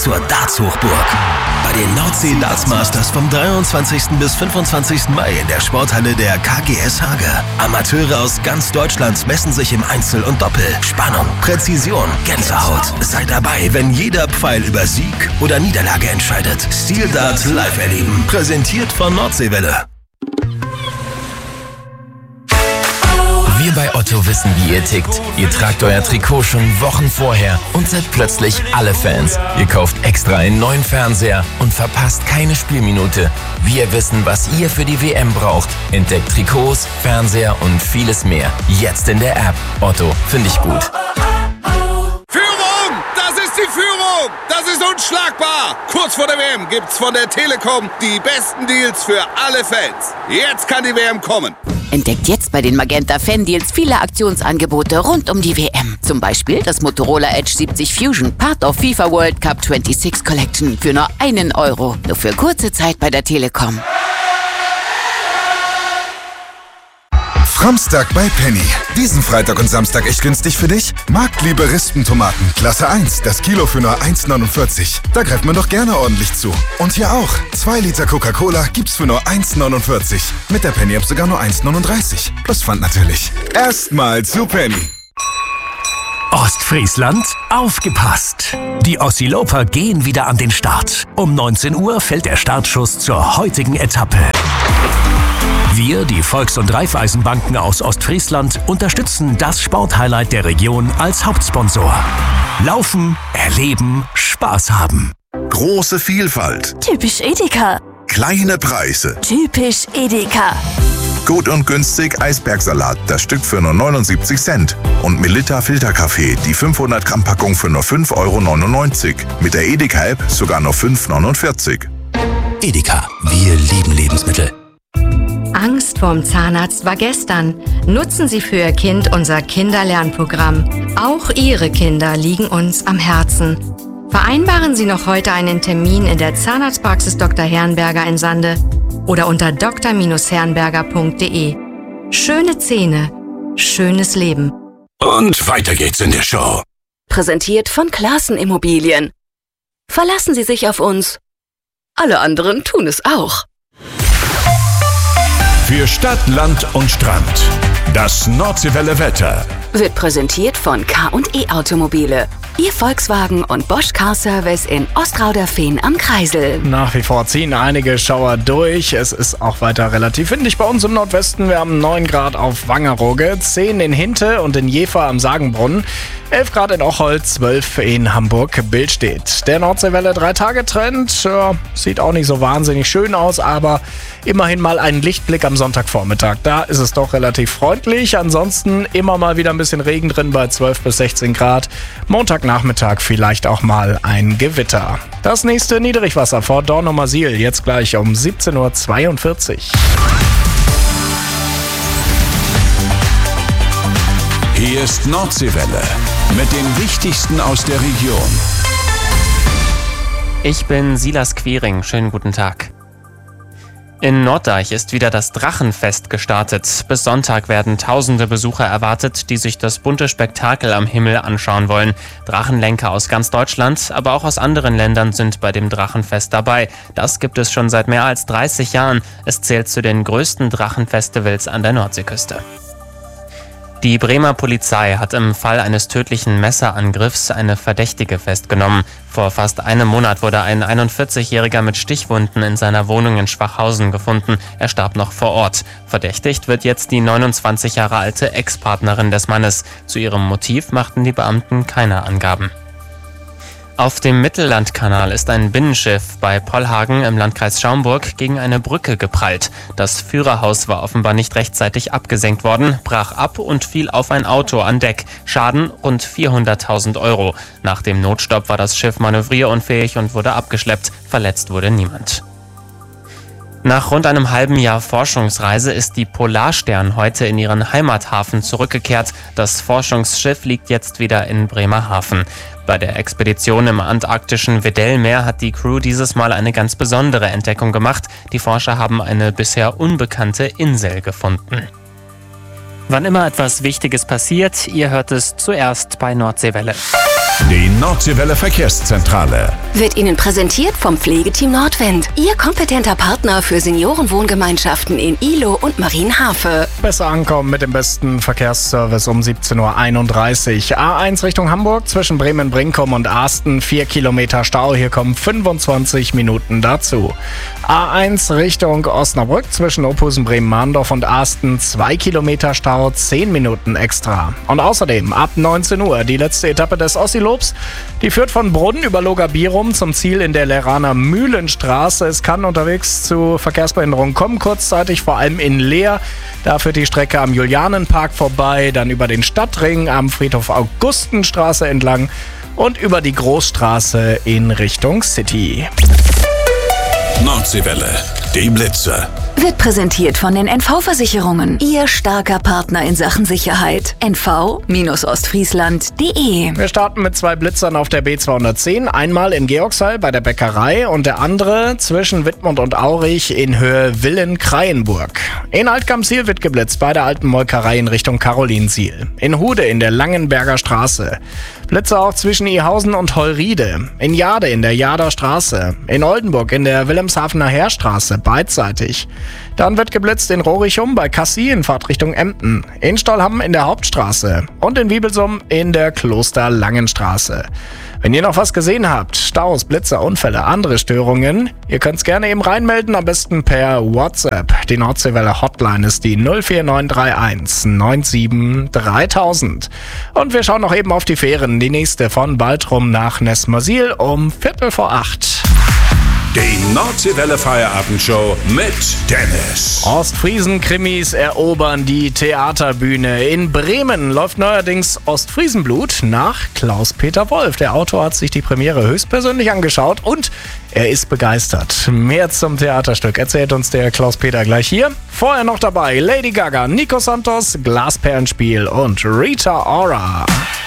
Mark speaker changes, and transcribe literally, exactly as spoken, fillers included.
Speaker 1: zur Darts-Hochburg. Bei den Nordsee Darts Masters vom dreiundzwanzigsten bis fünfundzwanzigsten Mai in der Sporthalle der K G S Hage. Amateure aus ganz Deutschland messen sich im Einzel und Doppel. Spannung, Präzision, Gänsehaut. Sei dabei, wenn jeder Pfeil über Sieg oder Niederlage entscheidet. Steel Dart live erleben. Präsentiert von Nordseewelle.
Speaker 2: Wir bei Otto wissen, wie ihr tickt. Ihr tragt euer Trikot schon Wochen vorher und seid plötzlich alle Fans. Ihr kauft extra einen neuen Fernseher und verpasst keine Spielminute. Wir wissen, was ihr für die W M braucht. Entdeckt Trikots, Fernseher und vieles mehr. Jetzt in der App. Otto, finde ich gut.
Speaker 3: Führung! Das ist die Führung! Das ist unschlagbar! Kurz vor der W M gibt's von der Telekom die besten Deals für alle Fans. Jetzt kann die W M kommen.
Speaker 4: Entdeckt jetzt bei den Magenta Fan Deals viele Aktionsangebote rund um die W M. Zum Beispiel das Motorola Edge siebzig Fusion, Part of FIFA World Cup sechsundzwanzig Collection für nur einen Euro. Nur für kurze Zeit bei der Telekom.
Speaker 5: Framstag bei Penny. Diesen Freitag und Samstag echt günstig für dich? Marktliebe Rispentomaten, Klasse eins, das Kilo für nur eins neunundvierzig. Da greift man doch gerne ordentlich zu. Und hier auch. zwei Liter Coca-Cola gibt's für nur eins neunundvierzig. Mit der Penny-App sogar nur eins neununddreißig. Plus Pfand natürlich. Erstmal zu Penny.
Speaker 6: Ostfriesland, aufgepasst! Die Ossiloper gehen wieder an den Start. Um neunzehn Uhr fällt der Startschuss zur heutigen Etappe. Wir, die Volks- und Raiffeisenbanken aus Ostfriesland, unterstützen das Sporthighlight der Region als Hauptsponsor. Laufen, erleben, Spaß haben.
Speaker 7: Große Vielfalt.
Speaker 8: Typisch Edeka.
Speaker 7: Kleine Preise.
Speaker 8: Typisch Edeka.
Speaker 7: Gut und günstig Eisbergsalat, das Stück für nur neunundsiebzig Cent. Und Melitta Filterkaffee, die fünfhundert Gramm Packung für nur fünf Euro neunundneunzig. Mit der Edeka-App sogar nur fünf Euro neunundvierzig.
Speaker 6: Edeka, wir lieben Lebensmittel.
Speaker 9: Angst vorm Zahnarzt war gestern. Nutzen Sie für Ihr Kind unser Kinderlernprogramm. Auch Ihre Kinder liegen uns am Herzen. Vereinbaren Sie noch heute einen Termin in der Zahnarztpraxis Doktor Herrenberger in Sande oder unter d r herrenberger punkt d e. Schöne Zähne, schönes Leben.
Speaker 6: Und weiter geht's in der Show.
Speaker 10: Präsentiert von Classen Immobilien. Verlassen Sie sich auf uns. Alle anderen tun es auch.
Speaker 6: Für Stadt, Land und Strand. Das Nordseewelle Wetter.
Speaker 10: Wird präsentiert von K und E Automobile. Ihr Volkswagen und Bosch Car Service in Ostrauderfehn am Kreisel.
Speaker 11: Nach wie vor ziehen einige Schauer durch. Es ist auch weiter relativ windig bei uns im Nordwesten. Wir haben neun Grad auf Wangerooge, zehn in Hinte und in Jever am Sagenbrunn, elf Grad in Ocholt, zwölf in Hamburg-Billstedt. Der Nordseewelle drei-Tage-Trend ja, sieht auch nicht so wahnsinnig schön aus, aber immerhin mal ein Lichtblick am Sonntagvormittag. Da ist es doch relativ freundlich. Ansonsten immer mal wieder ein bisschen Regen drin bei zwölf bis sechzehn Grad. Montagnachmittag vielleicht auch mal ein Gewitter. Das nächste Niedrigwasser vor Dornumersiel jetzt gleich um siebzehn Uhr zweiundvierzig.
Speaker 6: Hier ist Nordseewelle mit dem Wichtigsten aus der Region.
Speaker 12: Ich bin Silas Quiring. Schönen guten Tag. In Norddeich ist wieder das Drachenfest gestartet. Bis Sonntag werden tausende Besucher erwartet, die sich das bunte Spektakel am Himmel anschauen wollen. Drachenlenker aus ganz Deutschland, aber auch aus anderen Ländern sind bei dem Drachenfest dabei. Das gibt es schon seit mehr als dreißig Jahren. Es zählt zu den größten Drachenfestivals an der Nordseeküste. Die Bremer Polizei hat im Fall eines tödlichen Messerangriffs eine Verdächtige festgenommen. Vor fast einem Monat wurde ein einundvierzigjähriger mit Stichwunden in seiner Wohnung in Schwachhausen gefunden. Er starb noch vor Ort. Verdächtigt wird jetzt die neunundzwanzig Jahre alte Ex-Partnerin des Mannes. Zu ihrem Motiv machten die Beamten keine Angaben. Auf dem Mittellandkanal ist ein Binnenschiff bei Pollhagen im Landkreis Schaumburg gegen eine Brücke geprallt. Das Führerhaus war offenbar nicht rechtzeitig abgesenkt worden, brach ab und fiel auf ein Auto an Deck. Schaden rund vierhunderttausend Euro. Nach dem Notstopp war das Schiff manövrierunfähig und wurde abgeschleppt. Verletzt wurde niemand. Nach rund einem halben Jahr Forschungsreise ist die Polarstern heute in ihren Heimathafen zurückgekehrt. Das Forschungsschiff liegt jetzt wieder in Bremerhaven. Bei der Expedition im antarktischen Weddell-Meer hat die Crew dieses Mal eine ganz besondere Entdeckung gemacht. Die Forscher haben eine bisher unbekannte Insel gefunden. Wann immer etwas Wichtiges passiert, ihr hört es zuerst bei Nordseewelle.
Speaker 13: Die Nordseewelle Verkehrszentrale
Speaker 10: Wird Ihnen präsentiert vom Pflegeteam Nordwind. Ihr kompetenter Partner für Seniorenwohngemeinschaften in Ihlow und Marienhafe.
Speaker 11: Besser ankommen mit dem besten Verkehrsservice um siebzehn Uhr einunddreißig. A eins Richtung Hamburg zwischen Bremen-Brinkum und Asten. vier Kilometer Stau. Hier kommen fünfundzwanzig Minuten dazu. A eins Richtung Osnabrück zwischen Ophusen, Bremen-Mahndorf und Asten. zwei Kilometer Stau. zehn Minuten extra. Und außerdem ab neunzehn Uhr die letzte Etappe des Ossilobs. Die führt von Brunn über Logabirum zum Ziel in der Leraner Mühlenstraße. Es kann unterwegs zu Verkehrsbehinderungen kommen, kurzzeitig vor allem in Leer. Da führt die Strecke am Julianenpark vorbei, dann über den Stadtring am Friedhof Augustenstraße entlang und über die Großstraße in Richtung City.
Speaker 13: Nordseewelle, die Blitze.
Speaker 10: Wird präsentiert von den N V-Versicherungen. Ihr starker Partner in Sachen Sicherheit. N V Ostfriesland punkt de.
Speaker 11: Wir starten mit zwei Blitzern auf der B zweihundertzehn. Einmal in Georgshall bei der Bäckerei und der andere zwischen Wittmund und Aurich in Höhe Villen-Kreienburg. In Altkamp-Siel wird geblitzt bei der alten Molkerei in Richtung Karolinsiel. In Hude in der Langenberger Straße. Blitze auch zwischen Ihausen und Heuriede. In Jade in der Jader Straße. In Oldenburg in der Wilhelmshavener Heerstraße beidseitig. Dann wird geblitzt in Rohrichum bei Cassis in Fahrtrichtung Emden. In Stollham in der Hauptstraße. Und in Wiebelsum in der Klosterlangenstraße. Wenn ihr noch was gesehen habt, Staus, Blitzer, Unfälle, andere Störungen, ihr könnt es gerne eben reinmelden, am besten per WhatsApp. Die Nordseewelle Hotline ist die null vier neun drei eins neun sieben dreitausend. Und wir schauen noch eben auf die Fähren. Die nächste von Baltrum nach Nesmersiel um Viertel vor acht.
Speaker 13: Die Nordseewelle Feierabendshow mit Dennis.
Speaker 11: Ostfriesen-Krimis erobern die Theaterbühne. In Bremen läuft neuerdings Ostfriesenblut nach Klaus-Peter Wolf. Der Autor hat sich die Premiere höchstpersönlich angeschaut und er ist begeistert. Mehr zum Theaterstück erzählt uns der Klaus-Peter gleich hier. Vorher noch dabei Lady Gaga, Nico Santos, Glasperlenspiel und Rita Ora.